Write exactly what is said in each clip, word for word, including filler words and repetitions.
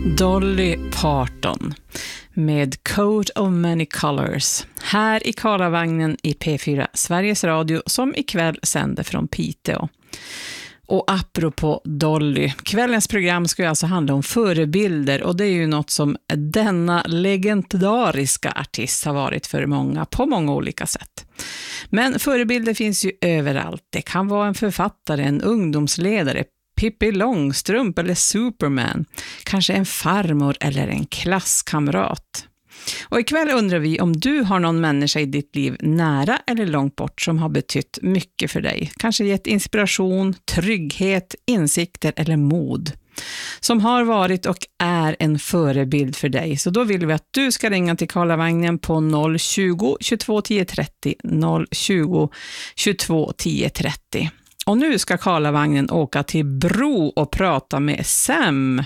Dolly Parton med Coat of Many Colors här i Karlavagnen i P fyra Sveriges Radio som ikväll sänder från Piteå. Och apropå Dolly, kvällens program ska ju alltså handla om förebilder och det är ju något som denna legendariska artist har varit för många på många olika sätt. Men förebilder finns ju överallt. Det kan vara en författare, en ungdomsledare, Pippi Långstrump eller Superman, kanske en farmor eller en klasskamrat. Och ikväll undrar vi om du har någon människa i ditt liv nära eller långt bort som har betytt mycket för dig. Kanske gett inspiration, trygghet, insikter eller mod. Som har varit och är en förebild för dig. Så då vill vi att du ska ringa till Karlavagnen på noll tjugo, tjugotvå tio trettio, noll tjugo, tjugotvå tio trettio. Och nu ska Karlavagnen åka till Bro och prata med Sam.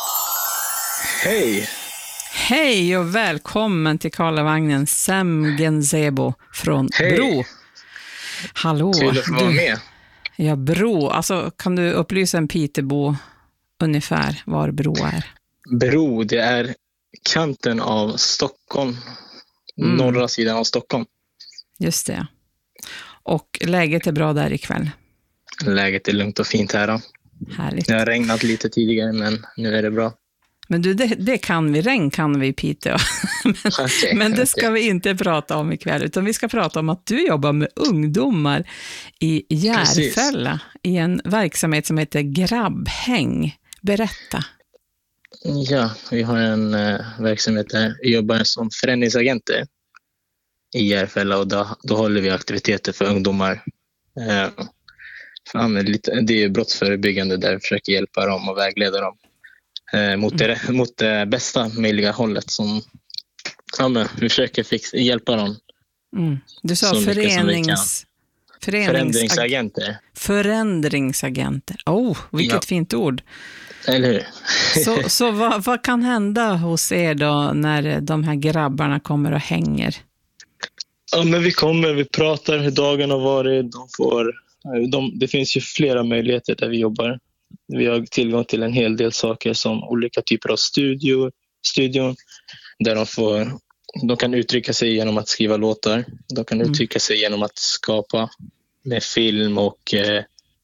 Hej! Hej och välkommen till Karlavagnen, Sam Genzebo från Hej. Bro. Hallå. Kul att få vara med. Ja, Bro. Alltså, kan du upplysa en Pitebo ungefär var Bro är? Bro, det är kanten av Stockholm. Mm. Norra sidan av Stockholm. Just det. Och läget är bra där ikväll? Läget är lugnt och fint här då. Härligt. Det har regnat lite tidigare men nu är det bra. Men du, det, det kan vi, regn kan vi i Piteå. men, okay, men det okay. ska vi inte prata om ikväll, utan vi ska prata om att du jobbar med ungdomar i Järfälla. Precis. I en verksamhet som heter Grabbhäng. Berätta. Ja, vi har en uh, verksamhet där vi jobbar som förändringsagenter i Järfälla och då, då håller vi aktiviteter för ungdomar. Uh, fan, lite, det är brottsförebyggande där vi försöker hjälpa dem och vägleda dem. Mot det, mm. mot det bästa möjliga hållet som ja, men, vi försöker fixa, hjälpa dem. Mm. Du sa förenings, förenings, förändringsagenter. Förändringsagenter. Oh, vilket ja. Fint ord. Eller hur? så så vad, vad kan hända hos er då när de här grabbarna kommer och hänger? Ja, men vi kommer, vi pratar hur dagen har varit. De får, de, det finns ju flera möjligheter där vi jobbar. Vi har tillgång till en hel del saker som olika typer av studio, studion där de, får, de kan uttrycka sig genom att skriva låtar. De kan mm. uttrycka sig genom att skapa med film och eh,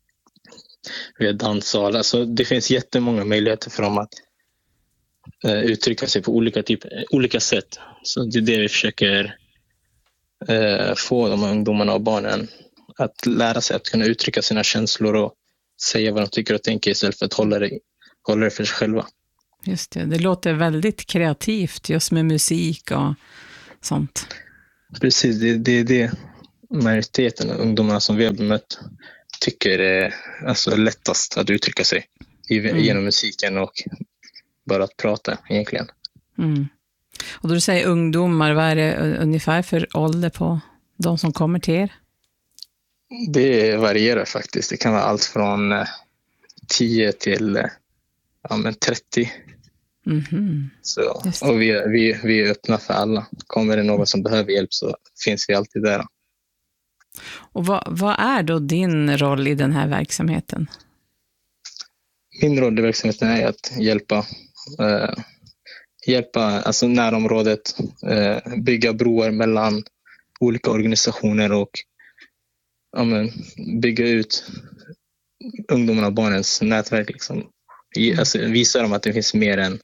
med danssal. Alltså, det finns jättemånga möjligheter för dem att eh, uttrycka sig på olika, typer, olika sätt. Så det är det vi försöker eh, få de ungdomarna och barnen att lära sig att kunna uttrycka sina känslor och säga vad de tycker och tänker istället för att hålla det, hålla det för sig själva. Just det, det låter väldigt kreativt just med musik och sånt. Precis, det är det, det majoriteten av ungdomarna som vi har bemött tycker är alltså lättast att uttrycka sig mm. genom musiken och bara att prata egentligen. Mm. Och då du säger ungdomar, vad är det ungefär för ålder på de som kommer till er? Det varierar faktiskt. Det kan vara allt från tio till ja, men trettio. Mm-hmm. Så, och vi, vi, vi är öppna för alla. Kommer det någon som behöver hjälp så finns vi alltid där. Och vad, vad är då din roll i den här verksamheten? Min roll i verksamheten är att hjälpa, eh, hjälpa alltså närområdet, eh, bygga broar mellan olika organisationer och ja, men, bygga ut ungdomarna och barnens nätverk. Liksom. Mm. Alltså, visa dem att det finns mer än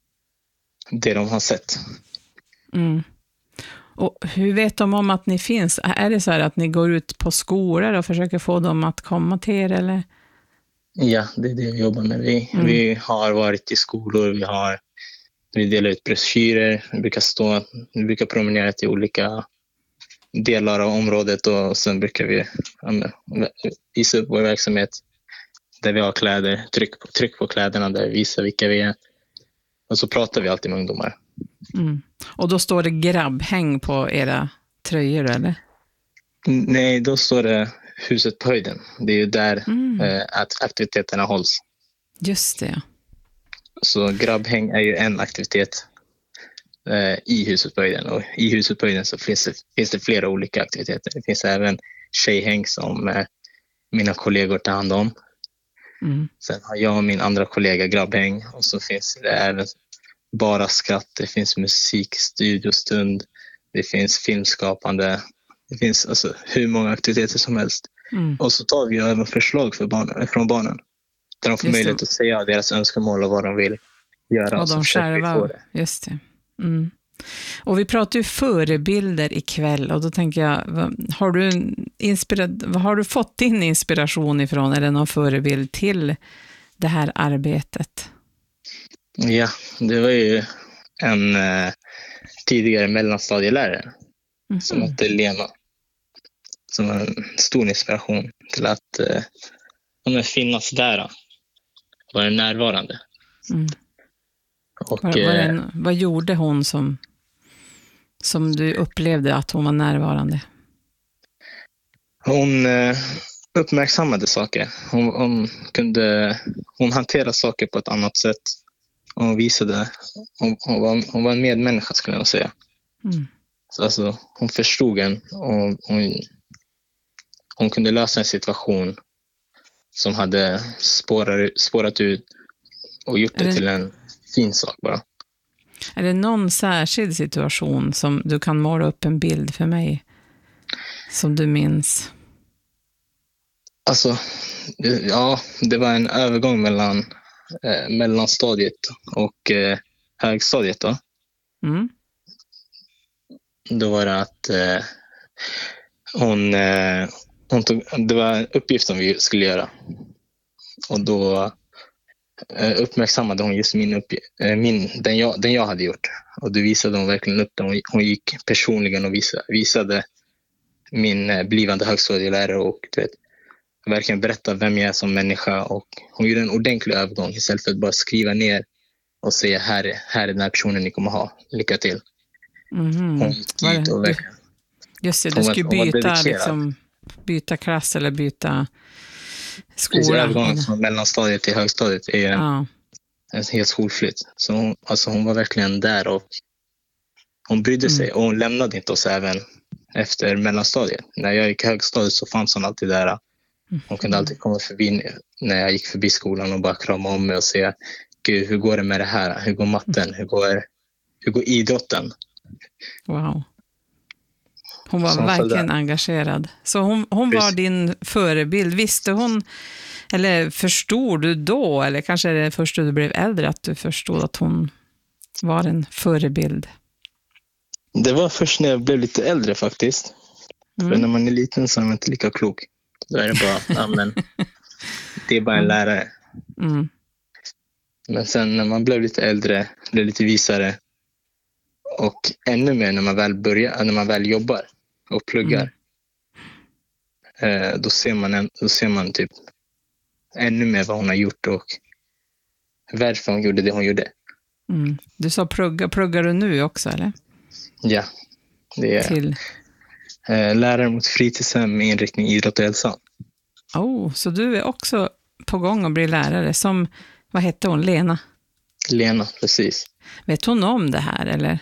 det de har sett. Mm. Och hur vet de om att ni finns? Är det så här att ni går ut på skolor och försöker få dem att komma till er? Eller? Ja, det är det vi jobbar med. Vi, mm. vi har varit i skolor, vi, har, vi delar ut broschyrer, vi brukar, stå, vi brukar promenera till olika delar av området och sen brukar vi ja, visa upp vår verksamhet där vi har kläder, tryck på, tryck på kläderna där vi visar vilka vi är och så pratar vi alltid med ungdomar. Mm. Och då står det grabbhäng på era tröjor eller? Nej, då står det huset på höjden. Det är ju där mm. eh, att aktiviteterna hålls. Just det. Så grabbhäng är ju en aktivitet eh, i huset på höjden och i huset på höjden så finns det, finns det flera olika aktiviteter. Det finns även tjejhäng som eh, mina kollegor tar hand om. Mm. Sen har jag och min andra kollega grabbhäng, och så finns det även bara skratt, det finns musik, studiostund, det finns filmskapande, det finns alltså hur många aktiviteter som helst. Mm. Och så tar vi även förslag för barnen, från barnen, där de får Just möjlighet det. att säga deras önskemål och vad de vill göra. Och så de försöker vi få själva, det. just det. Mm. Och vi pratar ju förebilder ikväll, och då tänker jag, vad- har du, en inspira- vad har du fått din inspiration ifrån, eller någon förebild till det här arbetet? Ja, det var ju en eh, tidigare mellanstadielärare som Mhm. hette Lena, som var en stor inspiration till att eh, ja, finnas där, vara närvarande. Mm. Och Vad, vad, eh, den, vad gjorde hon som, som du upplevde att hon var närvarande? hon eh, uppmärksammade saker. Hon, hon kunde hon hanterade saker på ett annat sätt. Hon visade, hon, hon, var, hon var en medmänniska, skulle jag säga. Mm. Så alltså, hon förstod en, och hon, hon kunde lösa en situation som hade spårat, spårat ut och gjort Är det det- till en fin sak bara. Är det någon särskild situation som du kan måla upp en bild för mig som du minns? Alltså, det- ja, det var en övergång mellan eh, mellanstadiet och eh, högstadiet då. Mm. Då var det att eh, hon, eh, hon tog, det var en uppgift som vi skulle göra. Och då eh, uppmärksammade hon just min, uppgift, eh, min den, jag, den jag hade gjort. Och då visade hon verkligen upp den. Hon, hon gick personligen och visade, visade min eh, blivande högstadielärare och du vet, verkligen berätta vem jag är som människa. Och hon gjorde en ordentlig övergång istället för att bara skriva ner och säga här, är- här är den här personen ni kommer ha. Lycka till. Mhm. Hon gick Var dit det- och du, verkligen, just det, du hon var- skulle hon var byta, dedikerad. liksom, byta klass eller byta Precis, skola. övergången från mellanstadiet till högstadiet är en, Ja. en helt skolflytt. Så hon, alltså hon var verkligen där och hon brydde Mm. sig. Och hon lämnade inte oss även efter mellanstadiet. När jag gick i högstadiet så fanns hon alltid där. Hon kunde alltid komma förbi när jag gick förbi skolan och bara krama om mig och säga: Gud, hur går det med det här? Hur går matten? Hur går, hur går idrotten? Wow. Hon var Så hon följde verkligen där. engagerad. Så hon, hon var Precis. din förebild. Visste hon, eller förstod du då, eller kanske är det först då du blev äldre att du förstod att hon var en förebild? Det var först när jag blev lite äldre faktiskt. För Mm. när man är liten så är man inte lika klok. Då är det bara, ja, men det är bara en lärare. Mm. Men sen när man blev lite äldre, blev lite visare och ännu mer när man väl börjar, när man väl jobbar och pluggar, eh, då ser man en, då ser man typ ännu mer vad hon har gjort och varför hon gjorde det hon gjorde. Mm. Du sa plugga, pluggar du nu också, eller? Ja, det är Till, eh, lärare mot fritidshem med inriktning idrott och hälsa. oh, så du är också på gång att bli lärare, som, vad hette hon, Lena? Lena, precis. Vet hon om det här, eller?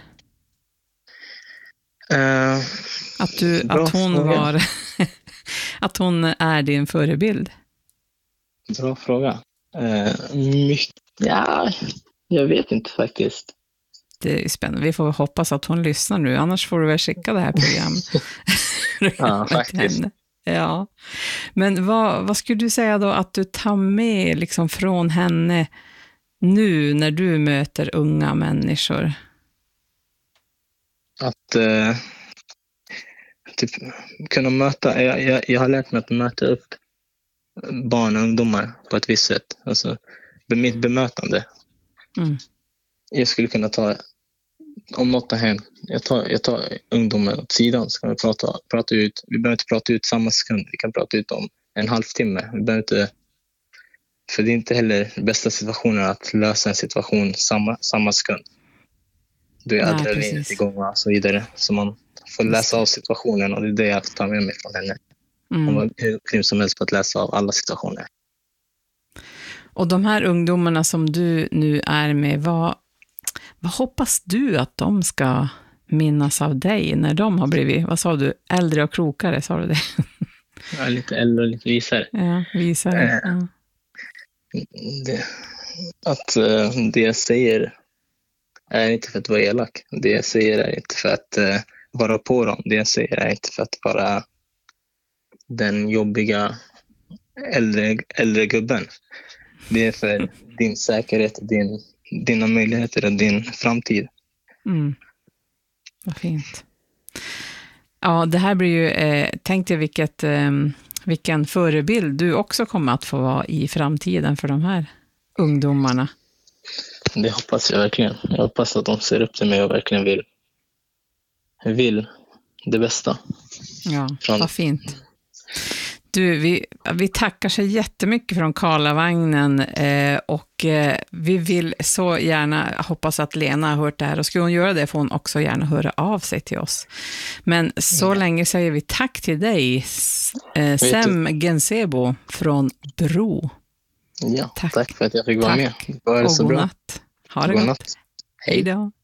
Eh, Att, du, Bra att hon fråga. var att hon är din förebild? bra fråga. Eh, mycket, ja, jag vet inte faktiskt. Det är spännande. Vi får hoppas att hon lyssnar nu, annars får du väl skicka det här programmet. Ja, faktiskt. Ja. Men vad, vad skulle du säga då att du tar med liksom från henne nu när du möter unga människor? Att eh, typ, kunna möta, jag, jag, jag har lärt mig att möta upp barn och ungdomar på ett visst sätt. Alltså, be- mitt bemötande. Mm. Jag skulle kunna ta, om något har hänt, jag tar, jag tar ungdomen åt sidan, så kan vi prata, prata ut. Vi behöver inte prata ut samma sekund, vi kan prata ut om en halvtimme. Vi behöver inte, för det är inte heller bästa situationen att lösa en situation samma, samma sekund. Då är Nej, adrenalinet precis. igång och så vidare. Så man får Just läsa det. av situationen, och det är det jag tar med mig från henne. Hon Mm. var hur grym som helst på att läsa av alla situationer. Och de här ungdomarna som du nu är med, vad, vad hoppas du att de ska minnas av dig när de har blivit, vad sa du, äldre och klokare, sa du det? Jag är lite äldre och lite visare. Ja, visare. Eh. Ja. Det, att uh, det jag säger är inte för att vara elak. Det jag säger är inte för att uh, vara på dem. Det jag säger är inte för att vara den jobbiga äldre, äldre gubben. Det är för din säkerhet, din, dina möjligheter och din framtid. Mm. Vad fint. Ja, det här blir ju, eh, tänk dig vilket, eh, vilken förebild du också kommer att få vara i framtiden för de här ungdomarna. Det hoppas jag verkligen. Jag hoppas att de ser upp till mig och verkligen vill, vill det bästa. Ja, Från... vad fint. Du, vi, vi tackar så jättemycket från Karlavagnen eh, och eh, vi vill så gärna, hoppas att Lena har hört det här, och skulle hon göra det får hon också gärna höra av sig till oss. Men så mm. länge säger vi tack till dig, eh, Sem Gensebo från Bro. Ja, tack. tack för att jag fick vara tack. med. Det var och så god bra. natt. Ha det god gott. Natt. Hej då.